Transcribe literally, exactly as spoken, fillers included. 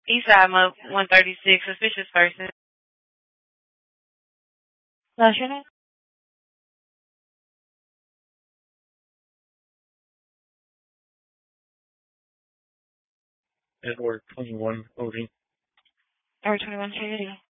Eastside Mo one thirty-six, suspicious person. What's your name? Edward twenty-one Odie. Number twenty-one, Trinity.